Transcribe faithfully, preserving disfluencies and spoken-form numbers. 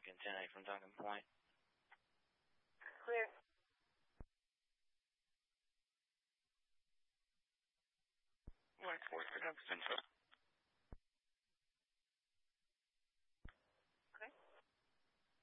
Lincoln ten eight from Duncan Point. Clear. White Fort for Duncan Central.